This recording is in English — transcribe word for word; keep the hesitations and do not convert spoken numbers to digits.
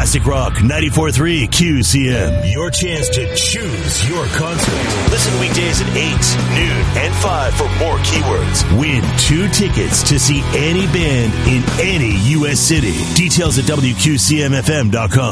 Classic Rock ninety-four point three Q C M. Your chance to choose your concert. Listen weekdays at eight, noon, and five for more keywords. Win two tickets to see any band in any U S city. Details at W Q C M F M dot com.